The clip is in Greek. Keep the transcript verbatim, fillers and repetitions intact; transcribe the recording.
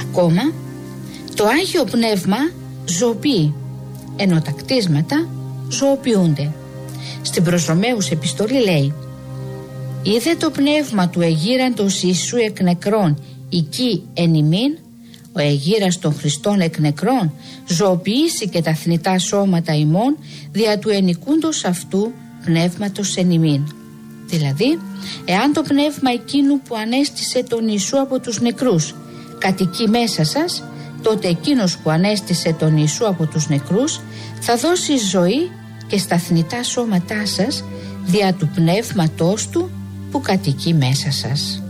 Ακόμα, το Άγιο Πνεύμα ζωοποιεί, ενώ τα κτίσματα ζωοποιούνται. Στην προς Ρωμαίους επιστολή λέει: «Είδε το πνεύμα του εγείραντος Ιησού εκ νεκρών εκεί εν ημίν, ο εγείρας των Χριστών εκ νεκρών ζωοποιήσει και τα θνητά σώματα ημών δια του ενικούντος αυτού πνεύματος εν ημίν». Δηλαδή, εάν το πνεύμα εκείνου που ανέστησε τον Ιησού από τους νεκρούς κατοικεί μέσα σας, τότε εκείνος που ανέστησε τον Ιησού από τους νεκρούς θα δώσει ζωή και στα θνητά σώματά σας δια του πνεύματός του που κατοικεί μέσα σας.